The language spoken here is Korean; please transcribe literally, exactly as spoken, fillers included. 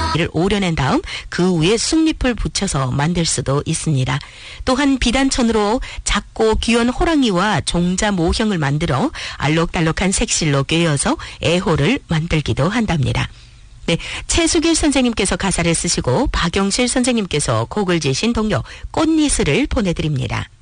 이를 오려낸 다음 그 위에 쑥잎을 붙여서 만들 수도 있습니다. 또한 비단천으로 작고 귀여운 호랑이와 종자 모형을 만들어 알록달록한 색실로 꿰어서 애호를 만들기도 한답니다. 네, 최수길 선생님께서 가사를 쓰시고 박영실 선생님께서 곡을 지신 동요 꽃니스를 보내드립니다.